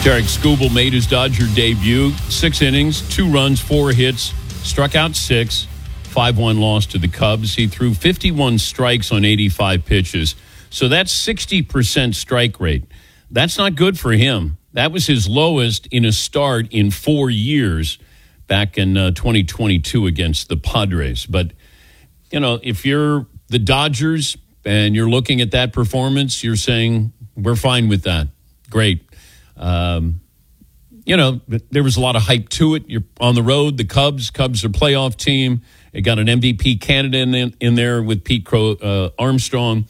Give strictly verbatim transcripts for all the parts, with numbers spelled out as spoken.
Tarik Skubal made his Dodger debut. Six innings, two runs, four hits, struck out six, five one loss to the Cubs. He threw fifty-one strikes on eighty-five pitches. So that's sixty percent strike rate. That's not good for him. That was his lowest in a start in four years back in uh, twenty twenty-two against the Padres. But, you know, if you're the Dodgers and you're looking at that performance, you're saying, we're fine with that. Great. Um, you know, there was a lot of hype to it. You're on the road. The Cubs, Cubs are a playoff team. They got an M V P candidate in, in there with Pete Crow, uh, Armstrong.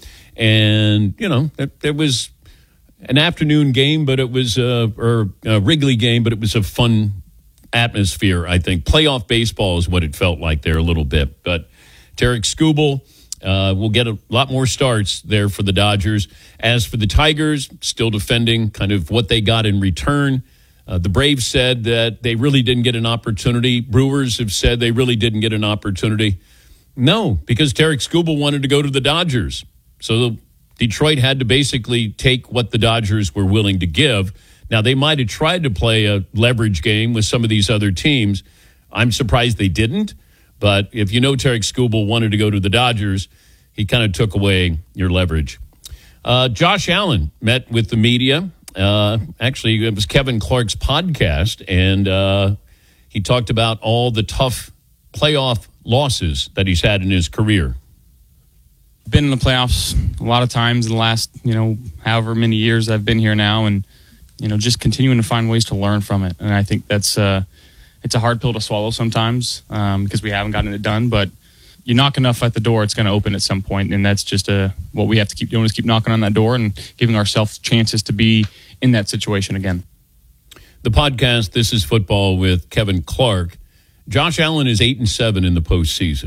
And, you know, it, it was an afternoon game, but it was a, or a Wrigley game, but it was a fun atmosphere, I think. Playoff baseball is what it felt like there a little bit. But Tarik Skubal uh, will get a lot more starts there for the Dodgers. As for the Tigers, still defending kind of what they got in return. Uh, the Braves said that they really didn't get an opportunity. Brewers have said they really didn't get an opportunity. No, because Tarik Skubal wanted to go to the Dodgers. So Detroit had to basically take what the Dodgers were willing to give. Now, they might have tried to play a leverage game with some of these other teams. I'm surprised they didn't. But if you know Tarik Skubal wanted to go to the Dodgers, he kind of took away your leverage. Uh, Josh Allen met with the media. Uh, actually, it was Kevin Clark's podcast, and uh, he talked about all the tough playoff losses that he's had in his career. Been in the playoffs a lot of times in the last, you know, however many years I've been here now, and, you know, just continuing to find ways to learn from it. And I think that's uh, it's a hard pill to swallow sometimes um, because we haven't gotten it done, but you knock enough at the door, it's going to open at some point, and that's just uh, what we have to keep doing is keep knocking on that door and giving ourselves chances to be in that situation again. The podcast, This is Football with Kevin Clark. Josh Allen is eight and seven in the postseason.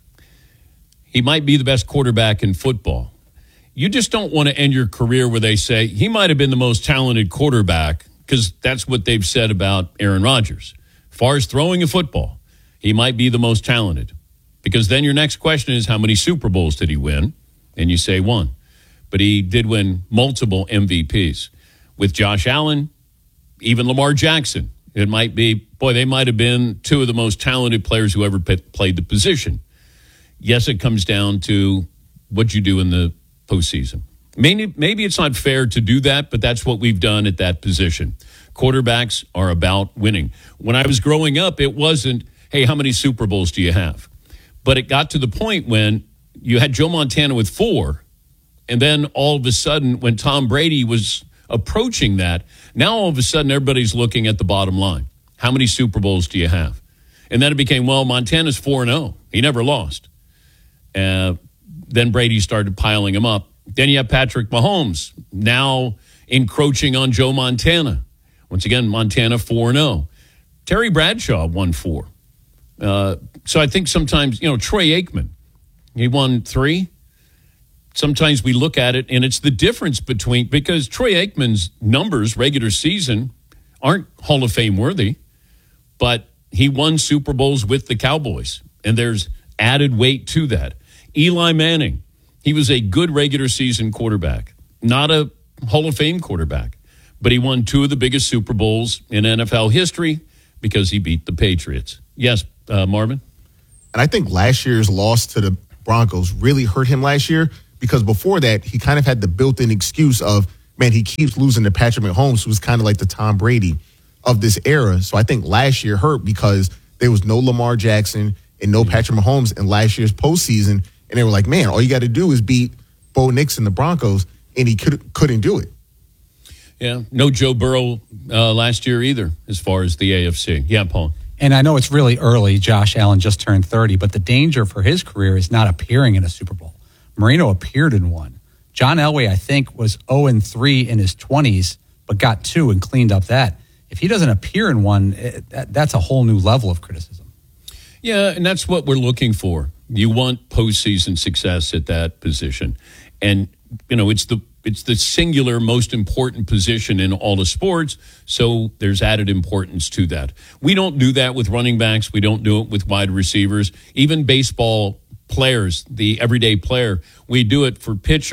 He might be the best quarterback in football. You just don't want to end your career where they say he might have been the most talented quarterback, because that's what they've said about Aaron Rodgers. As far as throwing a football, he might be the most talented. Because then your next question is, how many Super Bowls did he win? And you say one. But he did win multiple M V Ps. With Josh Allen, even Lamar Jackson, it might be, boy, they might have been two of the most talented players who ever p- played the position. Yes, it comes down to what you do in the postseason. Maybe, maybe it's not fair to do that, but that's what we've done at that position. Quarterbacks are about winning. When I was growing up, it wasn't, hey, how many Super Bowls do you have? But it got to the point when you had Joe Montana with four, and then all of a sudden, when Tom Brady was approaching that, now all of a sudden everybody's looking at the bottom line. How many Super Bowls do you have? And then it became, well, Montana's four and oh. He never lost. Uh, then Brady started piling them up. Then you have Patrick Mahomes now encroaching on Joe Montana. Once again, Montana four and oh. Terry Bradshaw won four. Uh, so I think sometimes, you know, Troy Aikman, he won three. Sometimes we look at it, and it's the difference between, because Troy Aikman's numbers, regular season, aren't Hall of Fame worthy, but he won Super Bowls with the Cowboys, and there's added weight to that. Eli Manning, he was a good regular season quarterback, not a Hall of Fame quarterback, but he won two of the biggest Super Bowls in N F L history because he beat the Patriots. Yes, uh, Marvin? And I think last year's loss to the Broncos really hurt him last year, because before that, he kind of had the built-in excuse of, man, he keeps losing to Patrick Mahomes, who's kind of like the Tom Brady of this era. So I think last year hurt because there was no Lamar Jackson and no Patrick Mahomes in last year's postseason. And they were like, man, all you got to do is beat Bo Nix and the Broncos, and he could, couldn't do it. Yeah, no Joe Burrow uh, last year either, as far as the A F C. Yeah, Paul. And I know it's really early. Josh Allen just turned thirty, but the danger for his career is not appearing in a Super Bowl. Marino appeared in one. John Elway, I think, was oh and three in his twenties, but got two and cleaned up that. If he doesn't appear in one, it, that, that's a whole new level of criticism. Yeah, and that's what we're looking for. You want postseason success at that position. And, you know, it's the it's the singular most important position in all of sports, so there's added importance to that. We don't do that with running backs. We don't do it with wide receivers. Even baseball players, the everyday player, we do it for pitchers,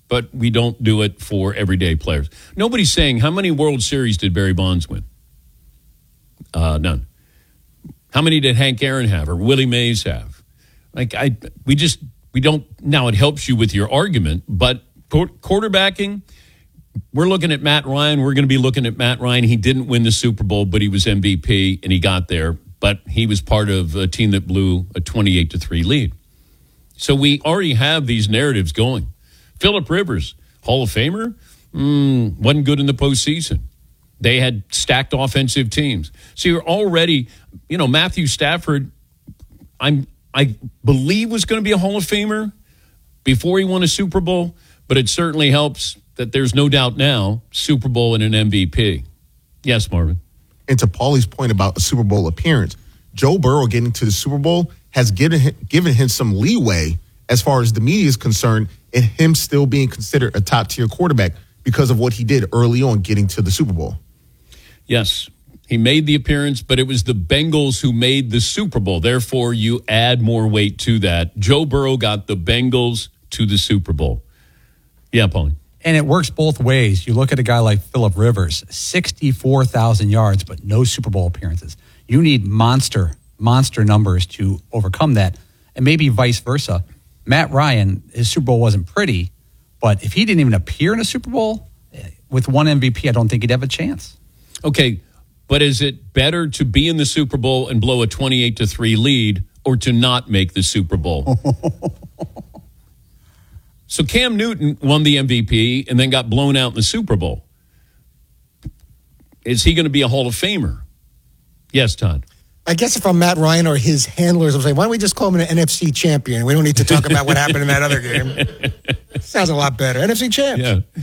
but we don't do it for everyday players. Nobody's saying, how many World Series did Barry Bonds win? Uh, none. How many did Hank Aaron have or Willie Mays have? Like, I, we just, we don't, now it helps you with your argument, but quarterbacking, we're looking at Matt Ryan. We're going to be looking at Matt Ryan. He didn't win the Super Bowl, but he was M V P and he got there, but he was part of a team that blew a twenty-eight to three lead. So we already have these narratives going. Phillip Rivers, Hall of Famer, mm, wasn't good in the postseason. They had stacked offensive teams. So you're already, you know, Matthew Stafford, I'm, I believe was going to be a Hall of Famer before he won a Super Bowl, but it certainly helps that there's no doubt now Super Bowl and an M V P. Yes, Marvin. And to Paulie's point about a Super Bowl appearance, Joe Burrow getting to the Super Bowl has given him, given him some leeway as far as the media is concerned and him still being considered a top-tier quarterback because of what he did early on getting to the Super Bowl. Yes, he made the appearance, but it was the Bengals who made the Super Bowl. Therefore, you add more weight to that. Joe Burrow got the Bengals to the Super Bowl. Yeah, Paulie. And it works both ways. You look at a guy like Phillip Rivers, sixty-four thousand yards, but no Super Bowl appearances. You need monster, monster numbers to overcome that. And maybe vice versa. Matt Ryan, his Super Bowl wasn't pretty, but if he didn't even appear in a Super Bowl, with one M V P, I don't think he'd have a chance. Okay, but is it better to be in the Super Bowl and blow a twenty-eight to three lead or to not make the Super Bowl? So Cam Newton won the M V P and then got blown out in the Super Bowl. Is he going to be a Hall of Famer? Yes, Todd. I guess if I'm Matt Ryan or his handlers, I'm saying, why don't we just call him an N F C champion? We don't need to talk about what happened in that other game. Sounds a lot better. N F C champs.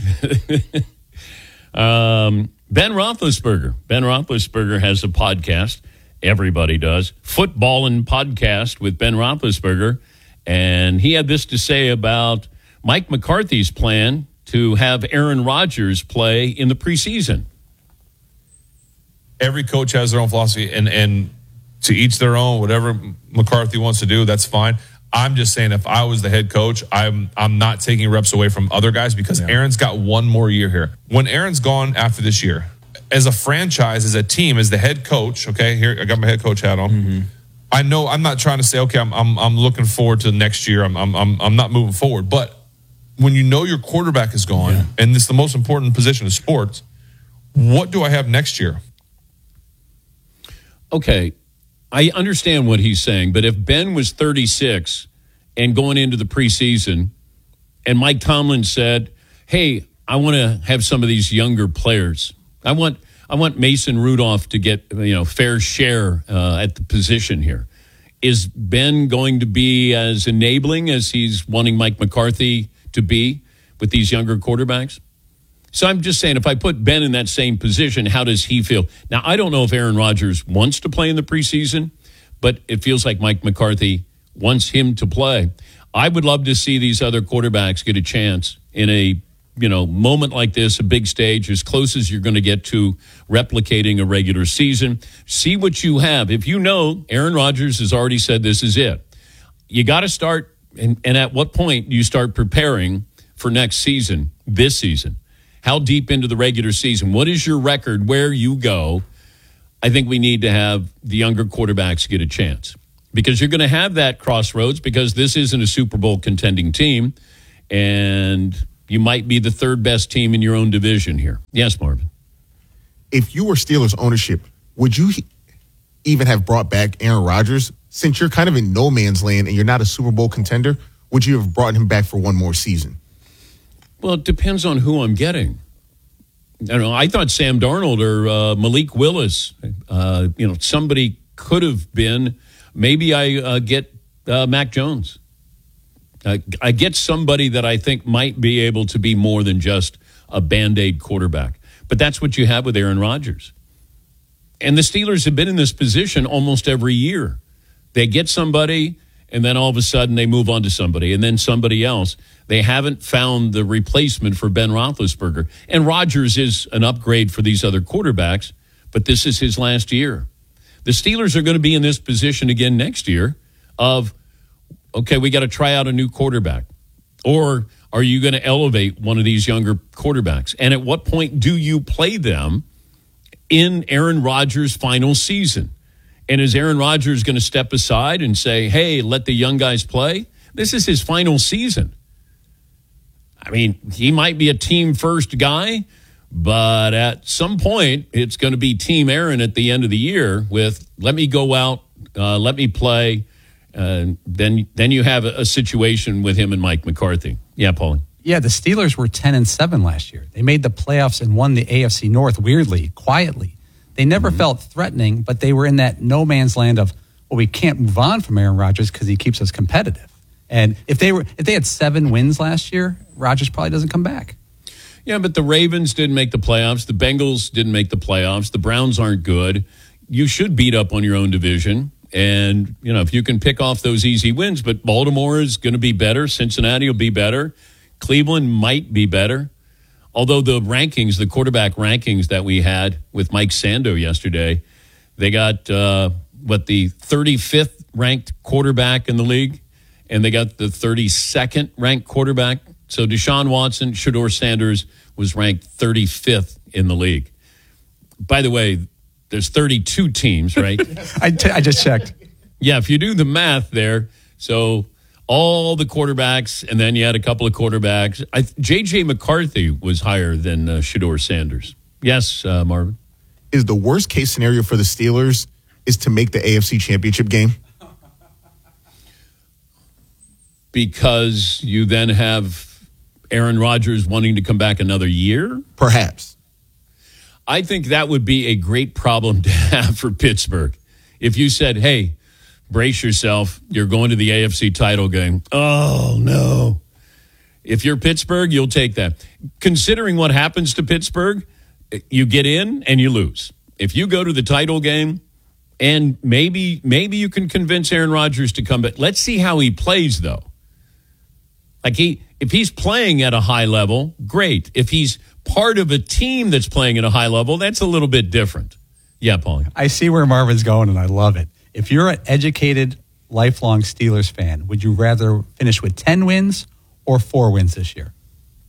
Yeah. um, Ben Roethlisberger. Ben Roethlisberger has a podcast. Everybody does. Footballin' Podcast with Ben Roethlisberger. And he had this to say about Mike McCarthy's plan to have Aaron Rodgers play in the preseason. Every coach has their own philosophy, and, and to each their own. Whatever McCarthy wants to do, that's fine. I'm just saying, if I was the head coach, I'm I'm not taking reps away from other guys because yeah. Aaron's got one more year here. When Aaron's gone after this year, as a franchise, as a team, as the head coach, okay, here I got my head coach hat on. Mm-hmm. I know I'm not trying to say, okay, I'm I'm I'm looking forward to next year. I'm I'm I'm, I'm not moving forward, but when you know your quarterback is gone, yeah. and it's the most important position of sports, what do I have next year? Okay, I understand what he's saying, but if Ben was thirty-six and going into the preseason, and Mike Tomlin said, hey, I want to have some of these younger players. I want I want Mason Rudolph to get, you know, fair share uh, at the position here. Is Ben going to be as enabling as he's wanting Mike McCarthy to be with these younger quarterbacks? So I'm just saying, if I put Ben in that same position, how does he feel? Now, I don't know if Aaron Rodgers wants to play in the preseason, but it feels like Mike McCarthy wants him to play. I would love to see these other quarterbacks get a chance in a, you know, moment like this, a big stage, as close as you're going to get to replicating a regular season. See what you have. If you know Aaron Rodgers has already said this is it, you got to start, and, and at what point do you start preparing for next season, this season? How deep into the regular season? What is your record? Where you go? I think we need to have the younger quarterbacks get a chance because you're going to have that crossroads because this isn't a Super Bowl contending team, and you might be the third best team in your own division here. Yes, Marvin. If you were Steelers ownership, would you even have brought back Aaron Rodgers? Since you're kind of in no man's land and you're not a Super Bowl contender, would you have brought him back for one more season? Well, it depends on who I'm getting. I don't know. I thought Sam Darnold or uh, Malik Willis, uh, you know, somebody could have been. Maybe I uh, get uh, Mac Jones. I, I get somebody that I think might be able to be more than just a Band-Aid quarterback. But that's what you have with Aaron Rodgers. And the Steelers have been in this position almost every year. They get somebody, and then all of a sudden they move on to somebody, and then somebody else. They haven't found the replacement for Ben Roethlisberger. And Rodgers is an upgrade for these other quarterbacks, but this is his last year. The Steelers are going to be in this position again next year of, okay, we got to try out a new quarterback. Or are you going to elevate one of these younger quarterbacks? And at what point do you play them in Aaron Rodgers' final season? And is Aaron Rodgers going to step aside and say, hey, let the young guys play? This is his final season. I mean, he might be a team-first guy, but at some point, it's going to be Team Aaron at the end of the year with, let me go out, uh, let me play. Uh, then then you have a, a situation with him and Mike McCarthy. Yeah, Paulie. Yeah, the Steelers were ten and seven last year. They made the playoffs and won the A F C North weirdly, quietly. They never mm-hmm. felt threatening, but they were in that no man's land of, well, we can't move on from Aaron Rodgers because he keeps us competitive. And if they were if they had seven wins last year, Rodgers probably doesn't come back. Yeah, but the Ravens didn't make the playoffs. The Bengals didn't make the playoffs. The Browns aren't good. You should beat up on your own division. And, you know, if you can pick off those easy wins, but Baltimore is going to be better. Cincinnati will be better. Cleveland might be better. Although the rankings, the quarterback rankings that we had with Mike Sando yesterday, they got, uh, what, the thirty-fifth ranked quarterback in the league, and they got the thirty-second ranked quarterback. So Deshaun Watson, Shedeur Sanders was ranked thirty-fifth in the league. By the way, there's thirty-two teams, right? I, t- I just checked. Yeah, if you do the math there, so all the quarterbacks, and then you had a couple of quarterbacks. I, J J McCarthy was higher than uh, Shedeur Sanders. Yes, uh, Marvin? Is the worst case scenario for the Steelers is to make the A F C Championship game? Because you then have Aaron Rodgers wanting to come back another year? Perhaps. I think that would be a great problem to have for Pittsburgh. If you said, hey, brace yourself, you're going to the A F C title game. Oh, no. If you're Pittsburgh, you'll take that. Considering what happens to Pittsburgh, you get in and you lose. If you go to the title game, and maybe maybe you can convince Aaron Rodgers to come back. Let's see how he plays, though. Like he, if he's playing at a high level, great. If he's part of a team that's playing at a high level, that's a little bit different. Yeah, Paulie. I see where Marvin's going, and I love it. If you're an educated, lifelong Steelers fan, would you rather finish with ten wins or four wins this year?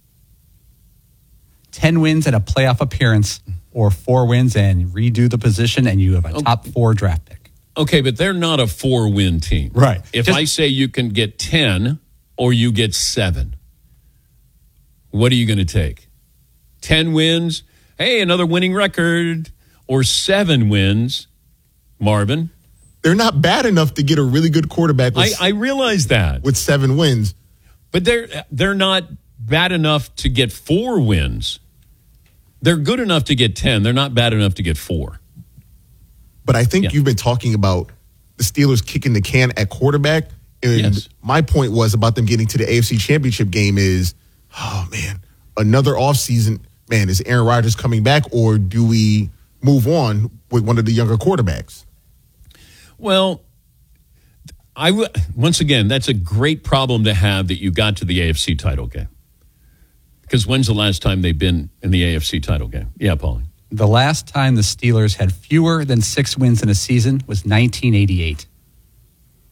ten wins and a playoff appearance, or four wins and redo the position and you have a okay. top four draft pick. Okay, but they're not a four-win team. Right. If Just, I say you can get ten or you get seven, what are you going to take? ten wins, hey, another winning record, or seven wins, Marvin? They're not bad enough to get a really good quarterback with, I, I realize that. with seven wins. But they're they're not bad enough to get four wins. They're good enough to get ten. They're not bad enough to get four. But I think Yeah. you've been talking about the Steelers kicking the can at quarterback. And Yes. my point was about them getting to the A F C Championship game is, oh, man, another offseason. Man, is Aaron Rodgers coming back, or do we move on with one of the younger quarterbacks? Well, I w- once again, that's a great problem to have that you got to the A F C title game. Because when's the last time they've been in the A F C title game? Yeah, Paulie. the last time the Steelers had fewer than six wins in a season was nineteen eighty-eight.